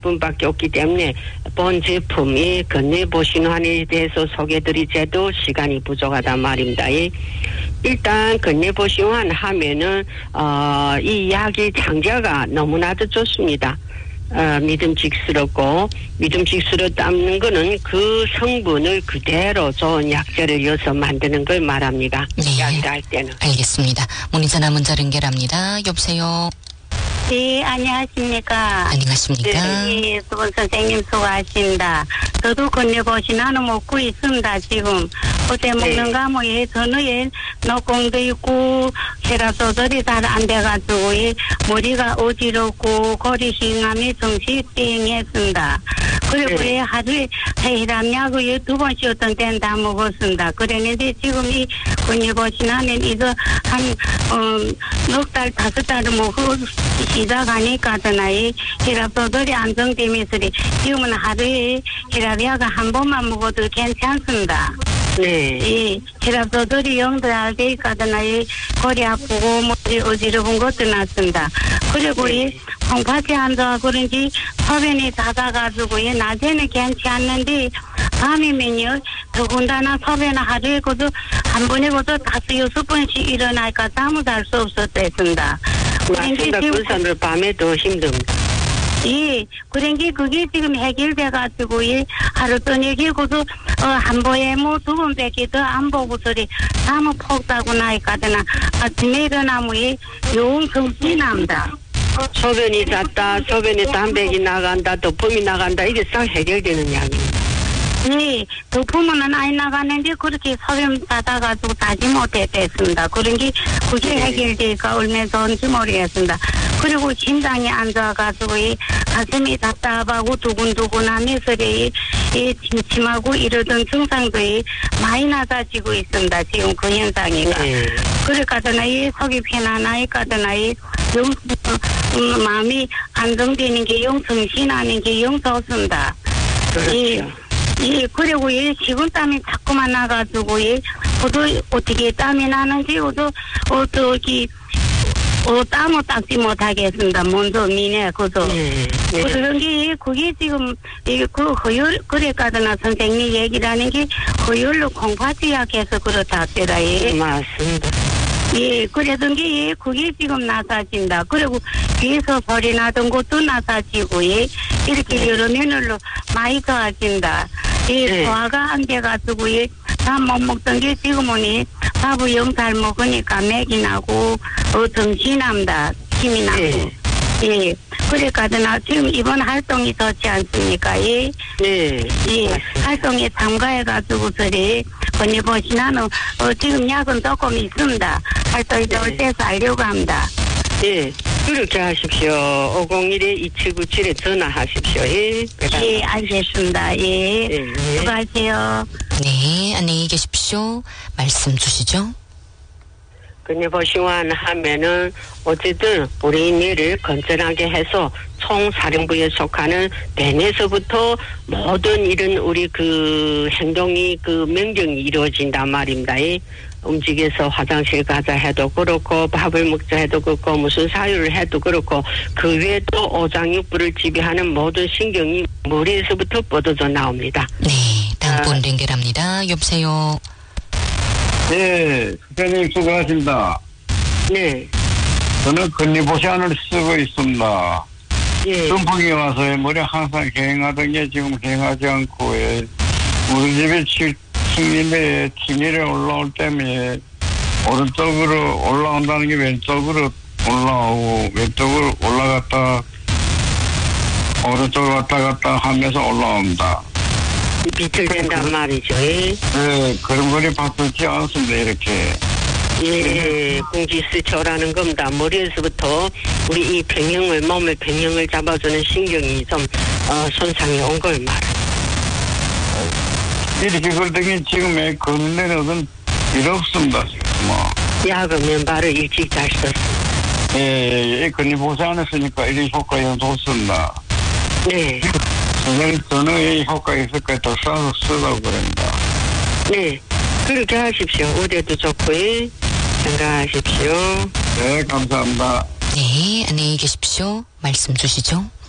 분밖에 없기 때문에 본 제품이 건네보신환에 대해서 소개드리자도 시간이 부족하단 말입니다. 일단 건네보신환 하면은 이 약의 창자가 너무나도 좋습니다. 믿음직스럽고 믿음직스럽다는 거는 그 성분을 그대로 좋은 약재를 이어서 만드는 걸 말합니다. 네. 약이라 할 때는. 알겠습니다. 문의전화 문자 연결합니다. 여보세요. 네, 안녕하십니까. 안녕하십니까. 네, 두 분 선생님 수고하십니다. 저도 건네보신환을 먹고 있습니다, 지금. 어제 먹는 과목에 전후에 노공도 있고, 혈압 조절이 잘 안 돼가지고, 머리가 어지럽고, 고리싱함이 정시 띵했습니다. 그리고 하루에 혈압약을 2번씩 어떤 때는 다 먹었습니다. 그랬는데 지금 이 건네보신환은 이거 넉 달, 5달을 먹고 시작하니까잖아. 혈압 조절이 안정되면서 지금은 하루에 혈압약을 한 번만 먹어도 괜찮습니다. 네. 혈압 조절이 0도 안 되니까잖아. 골이 아프고 머리 어지러운 것도 났습니다. 그리고 콩팥이 안 좋아 그런지 소변이 잦아가지고 낮에는 괜찮는데 밤이면요 더군다나 소변을 하루에 고도 한 번에 고도 5-6번씩 일어나니까 잠을 잘 수 없었습니다. 맞습니다. 그 사람들 밤에 더 힘듭니다. 그런게 그게 지금 해결돼가지고 하루 저녁이고도 한 번에 뭐 2번밖에 더 안 보고 소리 잠을 푹 자고 나니까잖아. 아침에 일어나면 용 정신이 납니다. 소변이 잦다, 소변에 담백이 나간다, 도품이 나간다, 이게 싹 해결되는 약입니다. 도품은 안 나가는데 그렇게 소변 잦아가지고 자지 못했습니다. 그런 게 그게 해결되니까 얼마나 좋은지 모르겠습니다. 그리고 심장이 안 좋아가지고 가슴이 답답하고 두근두근하면서 침침하고 이러던 증상도 많이 낮아지고 있습니다. 지금 그 현상이가. 그러니까잖아 속이 편안하니까잖아 마음이 안정되는 게 영 정신하는 게 영 좋습니다. 그렇죠. 그리고 식은땀이 자꾸만 나가지고 저도 어떻게 땀이 나는지 저도 땀을 닦지 못하겠습니다. 먼저 미네 그죠. 그런 게 그게 지금 그 허율 그래가지나 선생님 얘기라는 게 허율로 콩팥이 약해서 그렇다 하더라. 맞습니다. 그러던 게 그게 지금 나사진다. 그리고 귀에서 소리 나던 것도 나사지고 이렇게 여러 면으로 많이 좋아진다. 소화가 안 돼가지고 다 못 먹던 게 지금은 밥을 영 잘 먹으니까 맥이 나고 정신이 납니다. 힘이 나고. 그래가지고 지금 이번 활동이 좋지 않습니까? 활동에 참가해가지고 건네보신환은 지금 약은 조금 있습니다. 활동이 좋을 때서 알려고 합니다. 그렇게 하십시오. 501-2797에 전화하십시오. 알겠습니다. 수고하세요. 네, 안녕히 계십시오. 말씀 주시죠. 건네보신환 하면은 어쨌든 우리 뇌를 건전하게 해서 총사령부에 속하는 뇌에서부터 모든 이런 우리 그 행동이 그 명령이 이루어진단 말입니다. 움직여서 화장실 가자 해도 그렇고 밥을 먹자 해도 그렇고 무슨 사유를 해도 그렇고 그 외에도 오장육부를 지배하는 모든 신경이 머리에서부터 뻗어져 나옵니다. 네, 다음 분 연결합니다. 여보세요. 네, 선생님 수고하십니다. 네. 저는 건네보신환을 쓰고 있습니다. 선풍이 와서 머리 항상 갱하던 게 지금 갱하지 않고 우리 집에 층림에 층위에 올라올 때문에 오른쪽으로 올라온다는 게 왼쪽으로 올라오고 왼쪽으로 올라갔다 오른쪽으로 왔다 갔다 하면서 올라옵니다. 비틀된단 말이죠. 그런 거리 바꾸지 않습니다. 이렇게. 공지스초라는 겁니다. 머리에서부터 우리 이 평형을 몸의 평형을 잡아주는 신경이 좀 손상이 온 걸 말합니다. 이렇게 그러더니 지금의 건네는 어떤 일 없습니다. 약은 바로 일찍 잘 썼습니다. 건네보신환을 쓰니까 이런 효과가 좋습니다. 선생님 저는 이 효과가 있을까 더 싸서 쓰라고 그럽니다. 그렇게 하십시오. 의대도 좋고 생각하십시오. 네, 감사합니다. 네, 안녕히 계십시오. 말씀 주시죠.